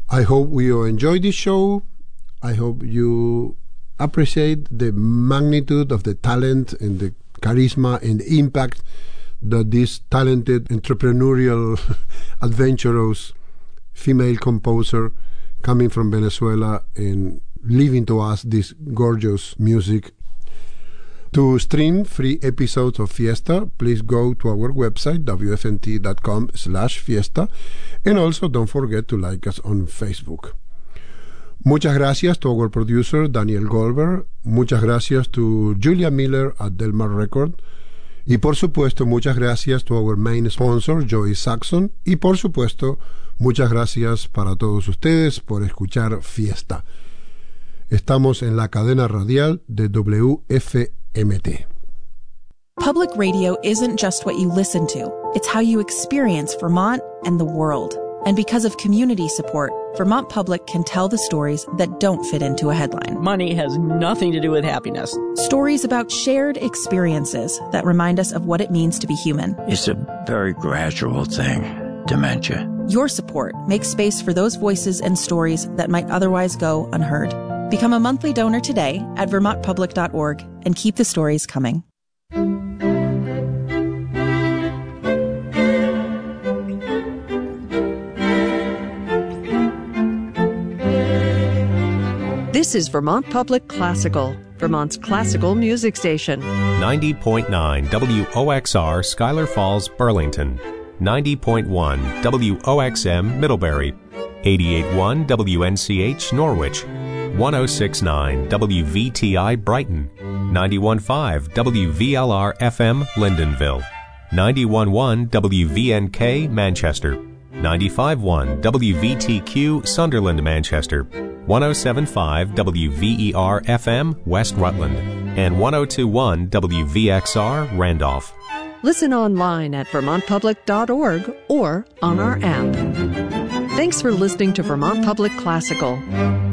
I hope you enjoy this show. I hope you appreciate the magnitude of the talent and the charisma and the impact that this talented, entrepreneurial, adventurous female composer coming from Venezuela and leaving to us this gorgeous music. To stream free episodes of Fiesta, please go to our website, wfnt.com/fiesta, and also don't forget to like us on Facebook. Muchas gracias to our producer, Daniel Goldberg. Muchas gracias to Julia Miller at Delmar Record. Y por supuesto, muchas gracias to our main sponsor, Joey Saxon. Y por supuesto, muchas gracias para todos ustedes por escuchar Fiesta. Estamos en la cadena radial de WFMT. Public radio isn't just what you listen to. It's how you experience Vermont and the world. And because of community support, Vermont Public can tell the stories that don't fit into a headline. Money has nothing to do with happiness. Stories about shared experiences that remind us of what it means to be human. It's a very gradual thing, dementia. Your support makes space for those voices and stories that might otherwise go unheard. Become a monthly donor today at vermontpublic.org and keep the stories coming. This is Vermont Public Classical, Vermont's classical music station. 90.9 WOXR Schuyler Falls, Burlington. 90.1 WOXM Middlebury. 88.1 WNCH Norwich. 106.9 WVTI Brighton. 91.5 WVLR FM Lyndonville. 91.1 WVNK Manchester. 95.1 WVTQ Sunderland, Manchester, 107.5 WVER FM West Rutland, and 102.1 WVXR Randolph. Listen online at vermontpublic.org or on our app. Thanks for listening to Vermont Public Classical.